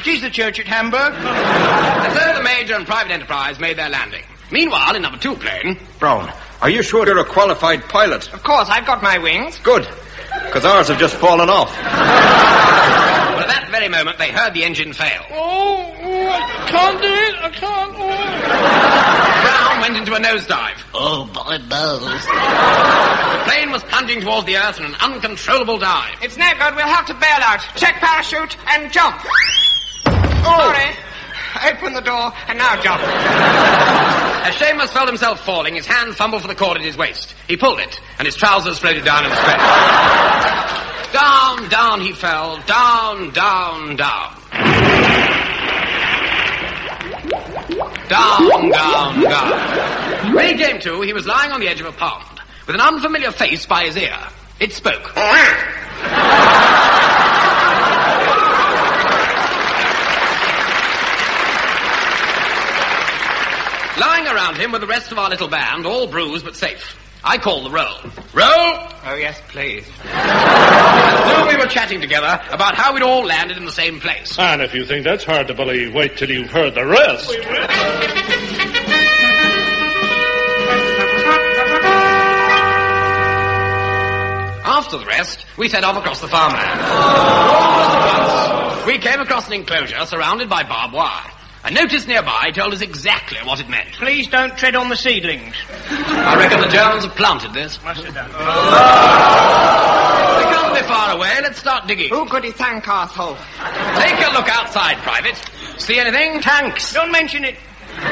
It is the church at Hamburg. And so the Major and Private Enterprise made their landing. Meanwhile, in number 2 plane... Brown, are you sure you're a qualified pilot? Of course, I've got my wings. Good, because ours have just fallen off. Well, at that very moment, they heard the engine fail. I can't do it. I can't. Brown went into a nosedive. Oh, my nose. The plane was plunging towards the earth in an uncontrollable dive. It's no good. We'll have to bail out. Check parachute and jump. Sorry. Open the door and now jump. As Seamus felt himself falling, his hand fumbled for the cord at his waist. He pulled it, and his trousers floated down in space. Down, down he fell. Down, down, down. Down, down, down. When he came to, he was lying on the edge of a pond, with an unfamiliar face by his ear. It spoke. Lying around him were the rest of our little band, all bruised but safe. I called the roll. Roll! Oh, yes, please. And so we were chatting together about how we'd all landed in the same place. And if you think that's hard to believe, wait till you've heard the rest. After the rest, we set off across the farmland. Almost at once, we came across an enclosure surrounded by barbed wire. A notice nearby told us exactly what it meant. Please don't tread on the seedlings. I reckon the Germans have planted this. Must have done. We can't be far away. Let's start digging. Who could he thank, arsehole? Take a look outside, Private. See anything? Tanks. Don't mention it.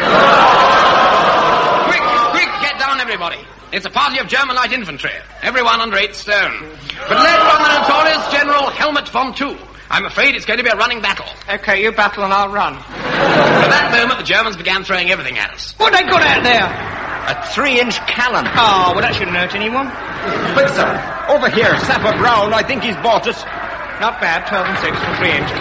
Quick, quick, get down, everybody. It's a party of German light infantry. Everyone under 8 stone. But led by the notorious General Helmut von Thun. I'm afraid it's going to be a running battle. Okay, you battle and I'll run. At that moment, the Germans began throwing everything at us. What they got out there? A 3-inch cannon. Oh, well, that shouldn't hurt anyone. But, sir, over here, Sapper Brown, I think he's bought it. Not bad, 12 and 6 for 3 inch.